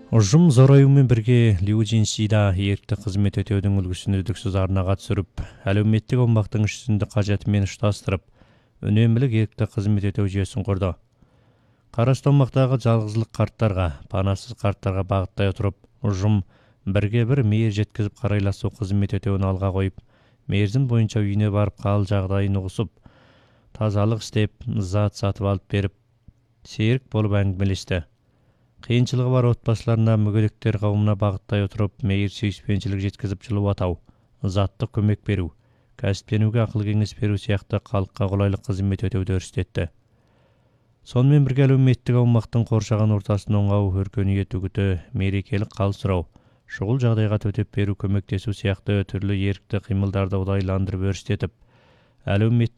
Ұжым зораюымен бірге Лю Жинсида ерікті қызмет өтеудің үлгісін үздіксіз арнаға түсіріп, әлеуметтік аумақтың ішінде қажетімен ұштастырып, үнемлік ерікті қызмет өтеу жүйесін құрды. Қарасты аумақтағы жалғызлық қарттарға, панасыз қарттарға бағыттай отырып, ұжым бірге бір мейір жеткізіп қарайласу қызмет өтеуін алға қойып, мерзім бойынша үйіне барып қал жағдайын ұғысып, тазалық істеп, зат сатып алып беріп, серік болып әңгімелесті. Қиыншылығы бар отбасыларына, мүгедектер қауымына бағыттай отырып, мейір сүйіспеншілік жеткізіп жылу атау, заттық көмек беру, кәсіптенуге ақыл кеңес беру сияқты халыққа қолайлы қызмет өтеуді өрістетті. Сонымен бірге әлеуметтік аумақтың қоршаған ортасын оңау, өркениет үгіті, мерекелік хал сұрау, шұғыл жағдайға төтеп беру, көмектесу сияқты түрлі ерікті қимылдарды ұдайыландырып өрістетіп, әлеуметтік